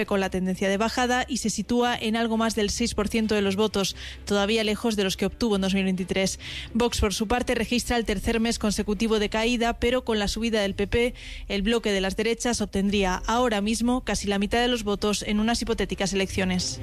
PP con la tendencia de bajada y se sitúa en algo más del 6% de los votos, todavía lejos de los que obtuvo en 2023. Vox, por su parte, registra el tercer mes consecutivo de caída, pero con la subida del PP, el bloque de las derechas obtendría ahora mismo casi la mitad de los votos en unas hipotéticas elecciones.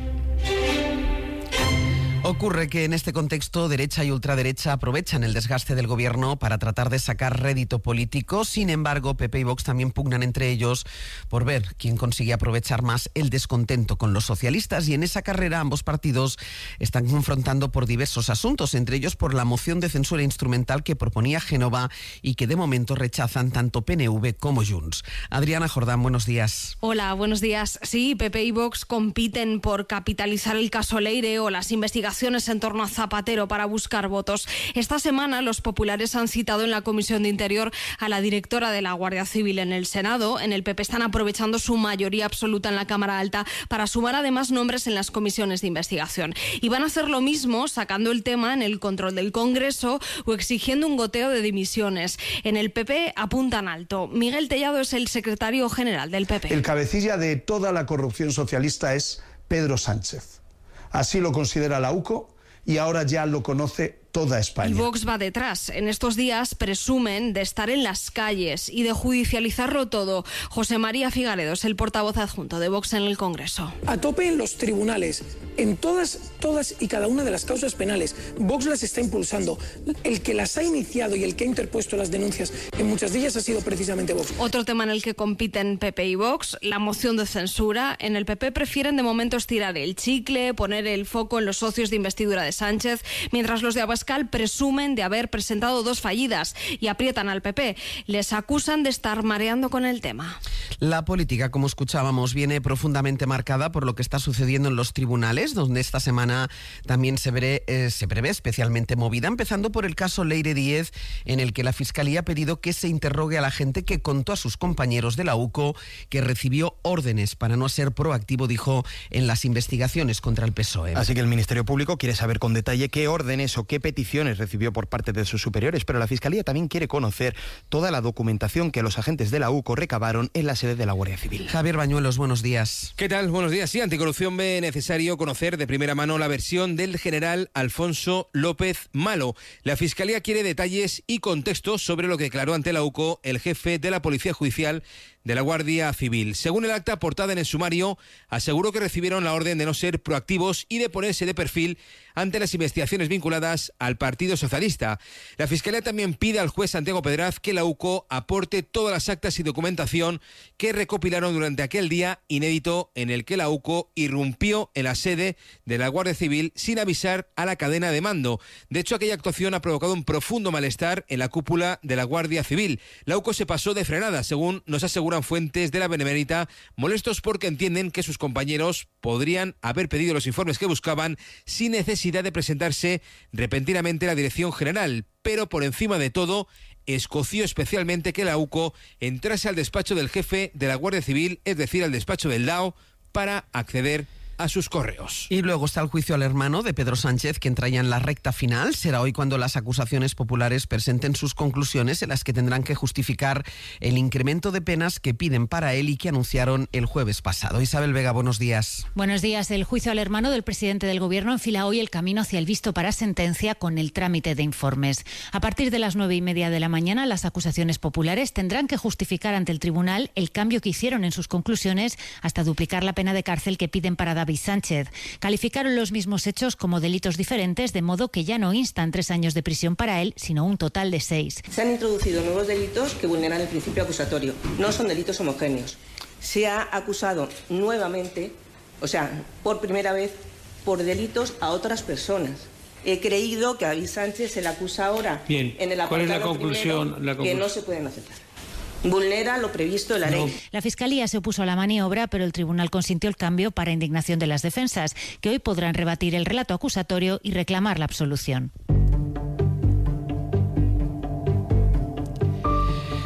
Ocurre que en este contexto derecha y ultraderecha aprovechan el desgaste del gobierno para tratar de sacar rédito político. Sin embargo, PP y Vox también pugnan entre ellos por ver quién consigue aprovechar más el descontento con los socialistas, y en esa carrera ambos partidos están confrontando por diversos asuntos, entre ellos por la moción de censura instrumental que proponía Génova y que de momento rechazan tanto PNV como Junts. Adriana Jordán, buenos días. Hola, buenos días. Sí, PP y Vox compiten por capitalizar el caso Leire o las investigaciones en torno a Zapatero para buscar votos. Esta semana los populares han citado en la Comisión de Interior a la directora de la Guardia Civil. En el Senado, en el PP están aprovechando su mayoría absoluta en la Cámara Alta para sumar además nombres en las comisiones de investigación. Y van a hacer lo mismo sacando el tema en el control del Congreso o exigiendo un goteo de dimisiones. En el PP apuntan alto. Miguel Tellado es el secretario general del PP. El cabecilla de toda la corrupción socialista es Pedro Sánchez. Así lo considera la UCO y ahora ya lo conoce toda España. Y Vox va detrás. En estos días presumen de estar en las calles y de judicializarlo todo. José María Figaredo es el portavoz adjunto de Vox en el Congreso. A tope en los tribunales, en todas y cada una de las causas penales. Vox las está impulsando. El que las ha iniciado y el que ha interpuesto las denuncias en muchas de ellas ha sido precisamente Vox. Otro tema en el que compiten PP y Vox, la moción de censura. En el PP prefieren de momento estirar el chicle, poner el foco en los socios de investidura de Sánchez, mientras los de Abascal presumen de haber presentado 2 fallidas y aprietan al PP. Les acusan de estar mareando con el tema. La política, como escuchábamos, viene profundamente marcada por lo que está sucediendo en los tribunales, donde esta semana también se prevé especialmente movida, empezando por el caso Leire Díez, en el que la Fiscalía ha pedido que se interrogue a la gente que contó a sus compañeros de la UCO que recibió órdenes para no ser proactivo, dijo, en las investigaciones contra el PSOE. Así que el Ministerio Público quiere saber con detalle qué órdenes o qué peticiones recibió por parte de sus superiores, pero la Fiscalía también quiere conocer toda la documentación que los agentes de la UCO recabaron en la sede de la Guardia Civil. Javier Bañuelos, buenos días. ¿Qué tal? Buenos días. Sí, Anticorrupción ve necesario conocer de primera mano la versión del general Alfonso López Malo. La Fiscalía quiere detalles y contextos sobre lo que declaró ante la UCO el jefe de la Policía Judicial de la Guardia Civil. Según el acta aportada en el sumario, aseguró que recibieron la orden de no ser proactivos y de ponerse de perfil ante las investigaciones vinculadas al Partido Socialista. La Fiscalía también pide al juez Santiago Pedraz que la UCO aporte todas las actas y documentación que recopilaron durante aquel día inédito en el que la UCO irrumpió en la sede de la Guardia Civil sin avisar a la cadena de mando. De hecho, aquella actuación ha provocado un profundo malestar en la cúpula de la Guardia Civil. La UCO se pasó de frenada, según nos aseguran fuentes de la Benemérita, molestos porque entienden que sus compañeros podrían haber pedido los informes que buscaban sin necesidad de presentarse repentinamente a la Dirección General. Pero por encima de todo, escoció especialmente que la UCO entrase al despacho del jefe de la Guardia Civil, es decir, al despacho del DAO, para acceder a sus correos. Y luego está el juicio al hermano de Pedro Sánchez, que entra ya en la recta final. Será hoy cuando las acusaciones populares presenten sus conclusiones, en las que tendrán que justificar el incremento de penas que piden para él y que anunciaron el jueves pasado. Isabel Vega, buenos días. Buenos días. El juicio al hermano del presidente del Gobierno enfila hoy el camino hacia el visto para sentencia con el trámite de informes. A partir de las 9:30 de la mañana, las acusaciones populares tendrán que justificar ante el tribunal el cambio que hicieron en sus conclusiones, hasta duplicar la pena de cárcel que piden para David Sánchez. Calificaron los mismos hechos como delitos diferentes, de modo que ya no instan 3 años de prisión para él, sino un total de 6. Se han introducido nuevos delitos que vulneran el principio acusatorio. No son delitos homogéneos. Se ha acusado nuevamente, o sea, por primera vez, por delitos a otras personas. He creído que a David Sánchez se le acusa ahora en el apartado. ¿Cuál es la conclusión? Primero, que no se pueden aceptar. Vulnera lo previsto en la ley. La Fiscalía se opuso a la maniobra, pero el tribunal consintió el cambio para indignación de las defensas, que hoy podrán rebatir el relato acusatorio y reclamar la absolución.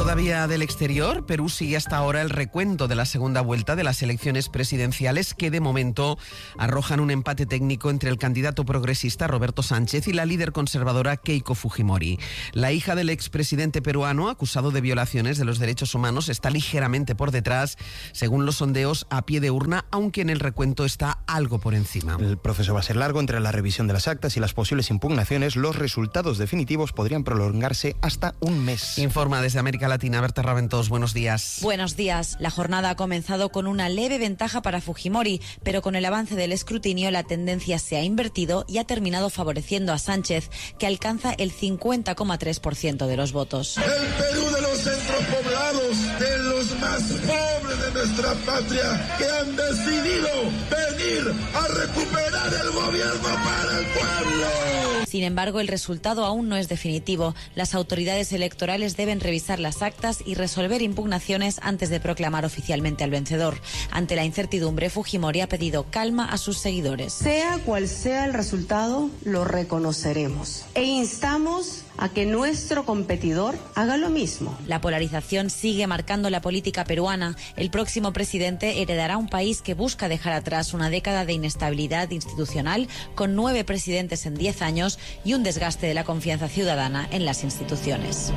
Todavía del exterior, Perú sigue hasta ahora el recuento de la segunda vuelta de las elecciones presidenciales que de momento arrojan un empate técnico entre el candidato progresista Roberto Sánchez y la líder conservadora Keiko Fujimori. La hija del expresidente peruano, acusado de violaciones de los derechos humanos, está ligeramente por detrás, según los sondeos a pie de urna, aunque en el recuento está algo por encima. El proceso va a ser largo. Entre la revisión de las actas y las posibles impugnaciones, los resultados definitivos podrían prolongarse hasta un mes. Informa desde América Latina, Berta Raventós, buenos días. Buenos días. La jornada ha comenzado con una leve ventaja para Fujimori, pero con el avance del escrutinio la tendencia se ha invertido y ha terminado favoreciendo a Sánchez, que alcanza el 50,3% de los votos. El Perú de los centros poblados, de los más pobres de nuestra patria, que han decidido venir a recuperar el gobierno para el pueblo. Sin embargo, el resultado aún no es definitivo. Las autoridades electorales deben revisar las actas y resolver impugnaciones antes de proclamar oficialmente al vencedor. Ante la incertidumbre, Fujimori ha pedido calma a sus seguidores. Sea cual sea el resultado, lo reconoceremos e instamos a que nuestro competidor haga lo mismo. La polarización sigue marcando la política peruana. El próximo presidente heredará un país que busca dejar atrás una década de inestabilidad institucional, con 9 presidentes en 10 años y un desgaste de la confianza ciudadana en las instituciones.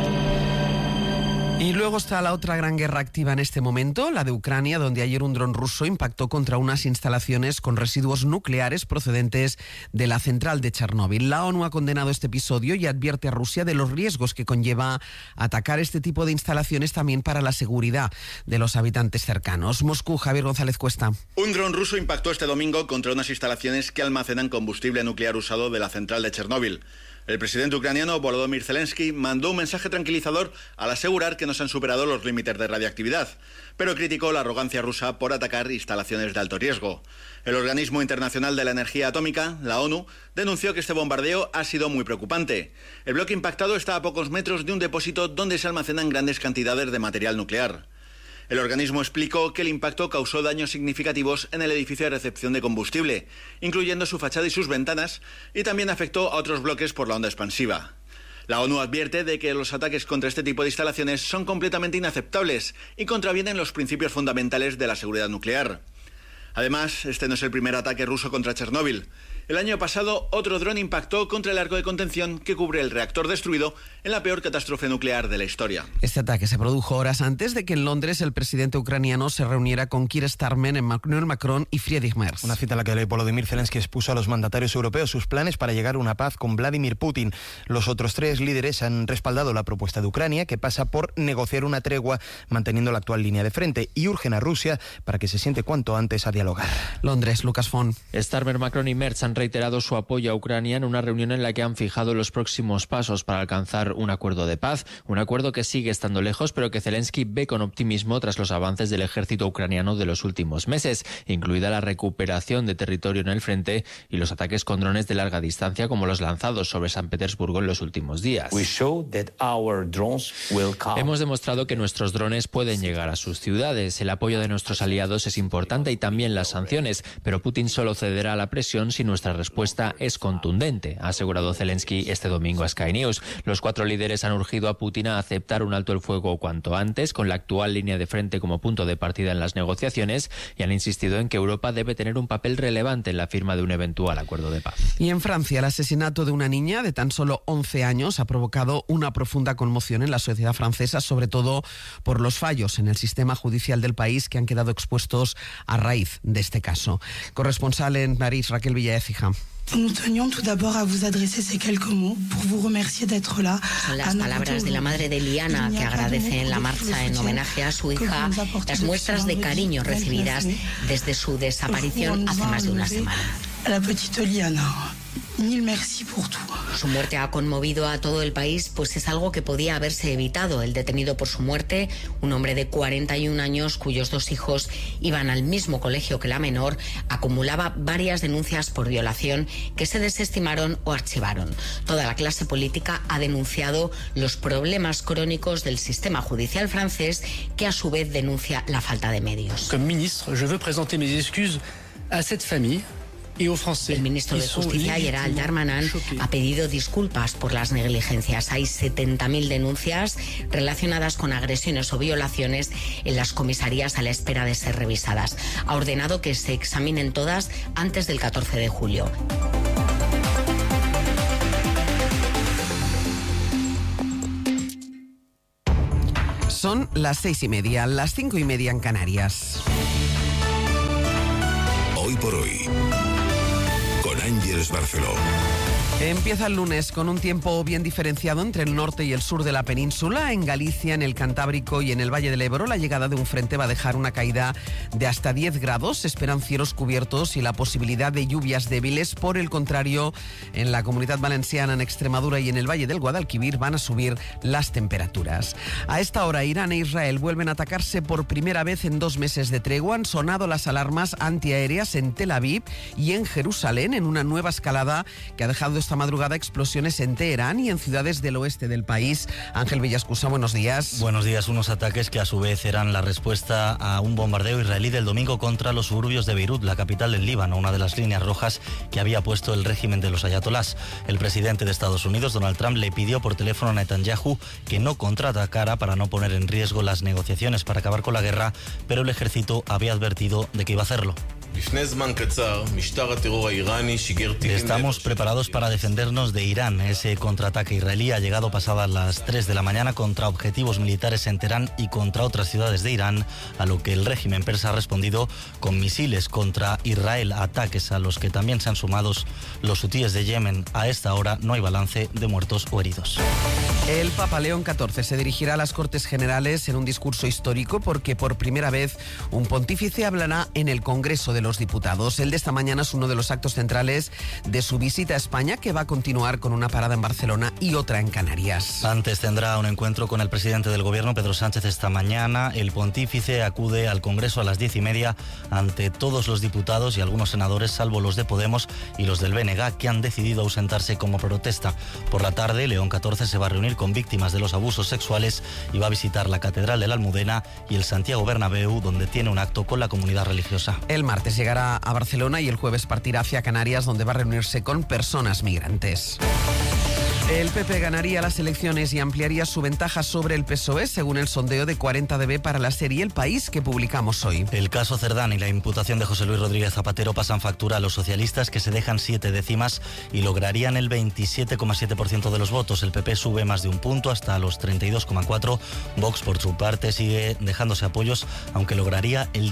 Y luego está la otra gran guerra activa en este momento, la de Ucrania, donde ayer un dron ruso impactó contra unas instalaciones con residuos nucleares procedentes de la central de Chernóbil. La ONU ha condenado este episodio y advierte a Rusia de los riesgos que conlleva atacar este tipo de instalaciones también para la seguridad de los habitantes cercanos. Moscú, Javier González Cuesta. Un dron ruso impactó este domingo contra unas instalaciones que almacenan combustible nuclear usado de la central de Chernóbil. El presidente ucraniano Volodymyr Zelensky mandó un mensaje tranquilizador al asegurar que no se han superado los límites de radiactividad, pero criticó la arrogancia rusa por atacar instalaciones de alto riesgo. El Organismo Internacional de la Energía Atómica, la ONU, denunció que este bombardeo ha sido muy preocupante. El bloque impactado está a pocos metros de un depósito donde se almacenan grandes cantidades de material nuclear. El organismo explicó que el impacto causó daños significativos en el edificio de recepción de combustible, incluyendo su fachada y sus ventanas, y también afectó a otros bloques por la onda expansiva. La ONU advierte de que los ataques contra este tipo de instalaciones son completamente inaceptables y contravienen los principios fundamentales de la seguridad nuclear. Además, este no es el primer ataque ruso contra Chernóbil. El año pasado, otro dron impactó contra el arco de contención que cubre el reactor destruido en la peor catástrofe nuclear de la historia. Este ataque se produjo horas antes de que en Londres el presidente ucraniano se reuniera con Keir Starmer, Emmanuel Macron y Friedrich Merz. Una cita en la que Volodymyr Zelensky expuso a los mandatarios europeos sus planes para llegar a una paz con Vladimir Putin. Los otros 3 líderes han respaldado la propuesta de Ucrania, que pasa por negociar una tregua manteniendo la actual línea de frente, y urgen a Rusia para que se siente cuanto antes a dialogar. Londres, Lucas Font. Starmer, Macron y Merz han reiterado su apoyo a Ucrania en una reunión en la que han fijado los próximos pasos para alcanzar un acuerdo de paz, un acuerdo que sigue estando lejos, pero que Zelensky ve con optimismo tras los avances del ejército ucraniano de los últimos meses, incluida la recuperación de territorio en el frente y los ataques con drones de larga distancia como los lanzados sobre San Petersburgo en los últimos días. Hemos demostrado que nuestros drones pueden llegar a sus ciudades. El apoyo de nuestros aliados es importante y también las sanciones, pero Putin solo cederá a la presión si nuestra respuesta es contundente, ha asegurado Zelensky este domingo a Sky News. Los 4 líderes han urgido a Putin a aceptar un alto el fuego cuanto antes, con la actual línea de frente como punto de partida en las negociaciones, y han insistido en que Europa debe tener un papel relevante en la firma de un eventual acuerdo de paz. Y en Francia, el asesinato de una niña de tan solo 11 años ha provocado una profunda conmoción en la sociedad francesa, sobre todo por los fallos en el sistema judicial del país que han quedado expuestos a raíz de este caso. Corresponsal en París, Raquel Villaécija. Nous tenions tout d'abord à vous adresser ces quelques mots pour vous remercier d'être là. Son las palabras de la madre de Liana, que agradece en la marcha en homenaje a su hija las muestras de cariño recibidas desde su desaparición hace más de una semana. La petite Liana. Mil merci pour tout. Su muerte ha conmovido a todo el país, pues es algo que podía haberse evitado. El detenido por su muerte, un hombre de 41 años cuyos 2 hijos iban al mismo colegio que la menor, acumulaba varias denuncias por violación que se desestimaron o archivaron. Toda la clase política ha denunciado los problemas crónicos del sistema judicial francés, que a su vez denuncia la falta de medios. Como ministro, je veux présenter mes excuses a cette famille. El ministro de Justicia, Gerald Darmanin, ha pedido disculpas por las negligencias. Hay 70.000 denuncias relacionadas con agresiones o violaciones en las comisarías a la espera de ser revisadas. Ha ordenado que se examinen todas antes del 14 de julio. Son las 6:30, las 5:30 en Canarias. Hoy por hoy, con Ángeles Barceló. Empieza el lunes con un tiempo bien diferenciado entre el norte y el sur de la península. En Galicia, en el Cantábrico y en el Valle del Ebro, la llegada de un frente va a dejar una caída de hasta 10 grados. Se esperan cielos cubiertos y la posibilidad de lluvias débiles. Por el contrario, en la Comunidad Valenciana, en Extremadura y en el Valle del Guadalquivir van a subir las temperaturas. A esta hora, Irán e Israel vuelven a atacarse por primera vez en 2 meses de tregua. Han sonado las alarmas antiaéreas en Tel Aviv y en Jerusalén en una nueva escalada que ha dejado esta madrugada explosiones en Teherán y en ciudades del oeste del país. Ángel Villascusa, buenos días. Buenos días. Unos ataques que a su vez eran la respuesta a un bombardeo israelí del domingo contra los suburbios de Beirut, la capital del Líbano, una de las líneas rojas que había puesto el régimen de los ayatolás. El presidente de Estados Unidos, Donald Trump, le pidió por teléfono a Netanyahu que no contraatacara para no poner en riesgo las negociaciones para acabar con la guerra, pero el ejército había advertido de que iba a hacerlo. Estamos preparados para defendernos de Irán. Ese contraataque israelí ha llegado pasadas las 3 de la mañana contra objetivos militares en Teherán y contra otras ciudades de Irán, a lo que el régimen persa ha respondido con misiles contra Israel, ataques a los que también se han sumado los hutíes de Yemen. A esta hora no hay balance de muertos o heridos. El Papa León XIV se dirigirá a las Cortes Generales en un discurso histórico porque por primera vez un pontífice hablará en el Congreso de los Diputados. El de esta mañana es uno de los actos centrales de su visita a España, que va a continuar con una parada en Barcelona y otra en Canarias. Antes tendrá un encuentro con el presidente del Gobierno, Pedro Sánchez, esta mañana. El pontífice acude al Congreso a las 10:30 ante todos los diputados y algunos senadores, salvo los de Podemos y los del BNG, que han decidido ausentarse como protesta. Por la tarde, León XIV se va a reunir con víctimas de los abusos sexuales y va a visitar la Catedral de la Almudena y el Santiago Bernabéu, donde tiene un acto con la comunidad religiosa. El martes llegará a Barcelona y el jueves partirá hacia Canarias, donde va a reunirse con personas migrantes. El PP ganaría las elecciones y ampliaría su ventaja sobre el PSOE, según el sondeo de 40 dB para la serie El País que publicamos hoy. El caso Cerdán y la imputación de José Luis Rodríguez Zapatero pasan factura a los socialistas, que se dejan 7 décimas y lograrían el 27,7% de los votos. El PP sube más de un punto hasta los 32,4%. Vox, por su parte, sigue dejándose apoyos, aunque lograría el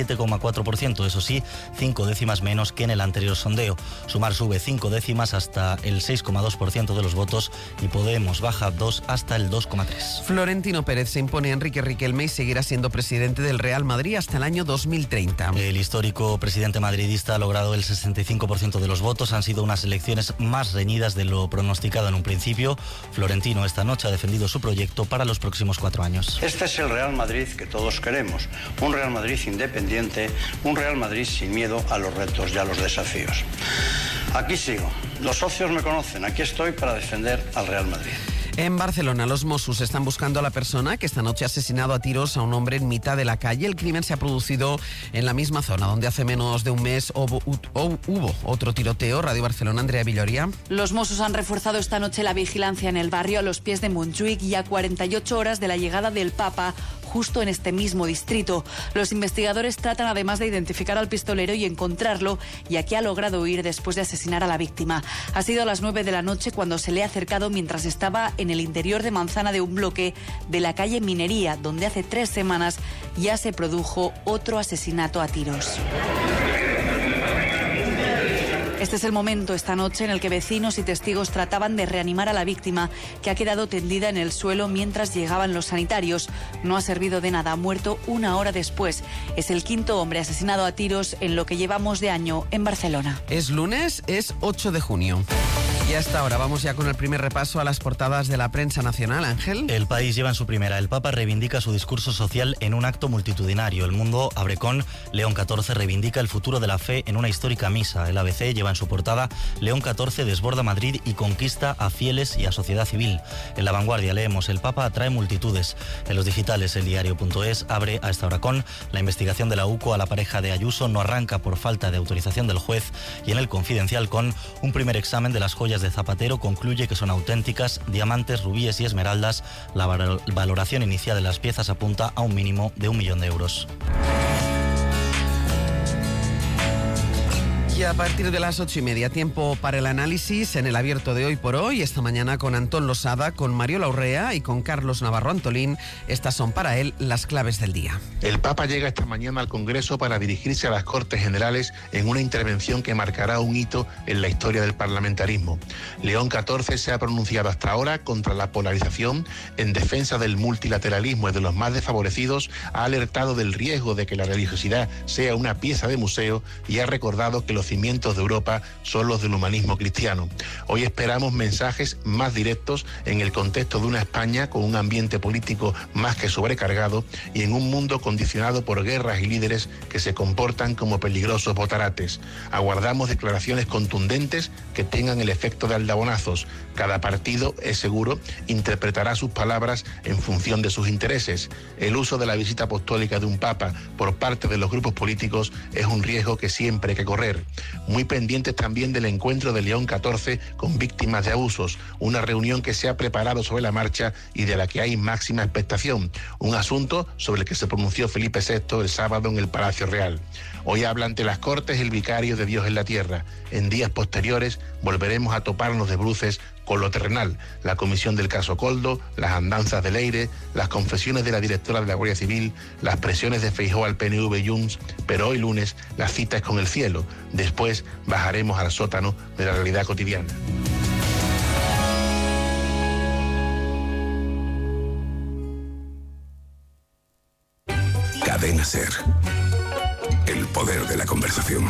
17,4%. Eso sí, 5 décimas menos que en el anterior sondeo. Sumar sube 5 décimas hasta el 6,2% de los votos y Podemos baja 2 hasta el 2,3%. Florentino Pérez se impone a Enrique Riquelme y seguirá siendo presidente del Real Madrid hasta el año 2030. El histórico presidente madridista ha logrado el 65% de los votos. Han sido unas elecciones más reñidas de lo pronosticado en un principio. Florentino esta noche ha defendido su proyecto para los próximos 4 años. Este es el Real Madrid que todos queremos. Un Real Madrid independiente, un Real Madrid sin miedo a los retos y a los desafíos. Aquí sigo. Los socios me conocen. Aquí estoy para defender al Real Madrid. En Barcelona, los Mossos están buscando a la persona que esta noche ha asesinado a tiros a un hombre en mitad de la calle. El crimen se ha producido en la misma zona donde hace menos de un mes hubo otro tiroteo. Radio Barcelona, Andrea Villoria. Los Mossos han reforzado esta noche la vigilancia en el barrio a los pies de Montjuïc y a 48 horas de la llegada del Papa, justo en este mismo distrito. Los investigadores tratan además de identificar al pistolero y encontrarlo, ya que ha logrado huir después de asesinar a la víctima. Ha sido a las 9 de la noche cuando se le ha acercado mientras estaba en el interior de manzana de un bloque de la calle Minería, donde hace 3 semanas ya se produjo otro asesinato a tiros. Este es el momento esta noche en el que vecinos y testigos trataban de reanimar a la víctima, que ha quedado tendida en el suelo mientras llegaban los sanitarios. No ha servido de nada, ha muerto 1 hora después. Es el 5º hombre asesinado a tiros en lo que llevamos de año en Barcelona. Es lunes, es 8 de junio. Y hasta ahora vamos ya con el primer repaso a las portadas de la prensa nacional. Ángel. El País lleva en su primera: el Papa reivindica su discurso social en un acto multitudinario. El Mundo abre con: León XIV reivindica el futuro de la fe en una histórica misa. El ABC lleva en su portada: León XIV desborda Madrid y conquista a fieles y a sociedad civil. En La Vanguardia leemos: el Papa atrae multitudes. En los digitales, el diario.es abre a esta hora con: la investigación de la UCO a la pareja de Ayuso no arranca por falta de autorización del juez. Y en El Confidencial con: un primer examen de las joyas de Zapatero concluye que son auténticas, diamantes, rubíes y esmeraldas. La valoración inicial de las piezas apunta a un mínimo de 1 millón de euros. Y a partir de las 8:30, tiempo para el análisis en el Abierto de Hoy por Hoy. Esta mañana con Antón Losada, con Mariola Urrea y con Carlos Navarro Antolín. Estas son para él las claves del día. El Papa llega esta mañana al Congreso para dirigirse a las Cortes Generales en una intervención que marcará un hito en la historia del parlamentarismo. León XIV se ha pronunciado hasta ahora contra la polarización, en defensa del multilateralismo y de los más desfavorecidos, ha alertado del riesgo de que la religiosidad sea una pieza de museo y ha recordado que los cimientos de Europa son los del humanismo cristiano. Hoy esperamos mensajes más directos en el contexto de una España con un ambiente político más que sobrecargado y en un mundo condicionado por guerras y líderes que se comportan como peligrosos botarates. Aguardamos declaraciones contundentes que tengan el efecto de aldabonazos. Cada partido, es seguro, interpretará sus palabras en función de sus intereses. El uso de la visita apostólica de un papa por parte de los grupos políticos es un riesgo que siempre hay que correr. Muy pendientes también del encuentro de León XIV con víctimas de abusos, una reunión que se ha preparado sobre la marcha y de la que hay máxima expectación, un asunto sobre el que se pronunció Felipe VI el sábado en el Palacio Real. Hoy habla ante las Cortes el vicario de Dios en la tierra. En días posteriores volveremos a toparnos de bruces con lo terrenal, la comisión del caso Coldo, las andanzas de Leire, las confesiones de la directora de la Guardia Civil, las presiones de Feijóo al PNV y Junts, pero hoy lunes la cita es con el cielo. Después bajaremos al sótano de la realidad cotidiana. Cadena SER. El poder de la conversación.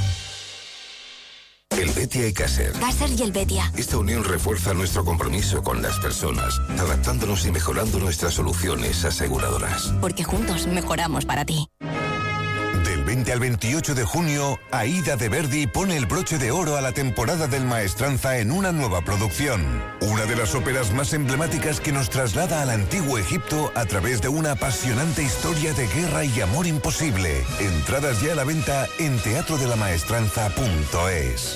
El Betia y Caser. Caser y el Betia. Esta unión refuerza nuestro compromiso con las personas, adaptándonos y mejorando nuestras soluciones aseguradoras. Porque juntos mejoramos para ti. Del 20 al 28 de junio, Aida de Verdi pone el broche de oro a la temporada del Maestranza en una nueva producción. Una de las óperas más emblemáticas que nos traslada al antiguo Egipto a través de una apasionante historia de guerra y amor imposible. Entradas ya a la venta en teatrodelamaestranza.es.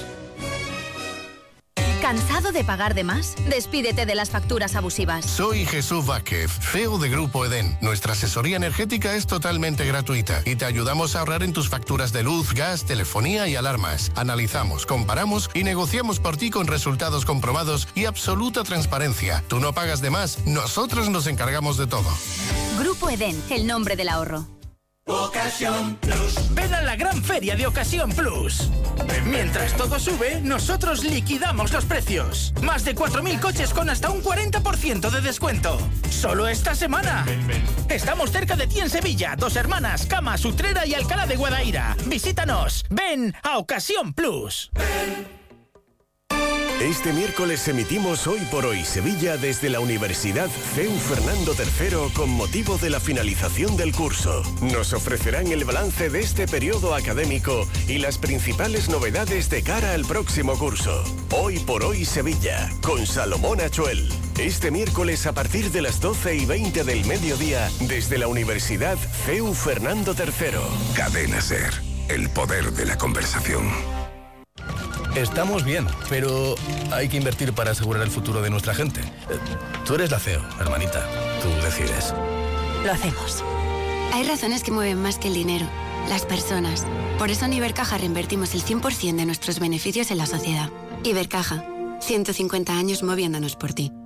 ¿Cansado de pagar de más? Despídete de las facturas abusivas. Soy Jesús Vázquez, CEO de Grupo Edén. Nuestra asesoría energética es totalmente gratuita y te ayudamos a ahorrar en tus facturas de luz, gas, telefonía y alarmas. Analizamos, comparamos y negociamos por ti con resultados comprobados y absoluta transparencia. Tú no pagas de más, nosotros nos encargamos de todo. Grupo Edén, el nombre del ahorro. Ocasión Plus. Ven a la gran feria de Ocasión Plus. Mientras todo sube, nosotros liquidamos los precios. Más de 4.000 coches con hasta un 40% de descuento. Solo esta semana. Estamos cerca de ti en Sevilla, Dos Hermanas, Camas, Utrera y Alcalá de Guadaira. Visítanos. Ven a Ocasión Plus. Este miércoles emitimos Hoy por Hoy Sevilla desde la Universidad CEU Fernando III con motivo de la finalización del curso. Nos ofrecerán el balance de este periodo académico y las principales novedades de cara al próximo curso. Hoy por Hoy Sevilla con Salomón Achuel. Este miércoles a partir de las 12:20 del mediodía desde la Universidad CEU Fernando III. Cadena SER. El poder de la conversación. Estamos bien, pero hay que invertir para asegurar el futuro de nuestra gente. Tú eres la CEO, hermanita. Tú decides. Lo hacemos. Hay razones que mueven más que el dinero, las personas. Por eso en Ibercaja reinvertimos el 100% de nuestros beneficios en la sociedad. Ibercaja, 150 años moviéndonos por ti.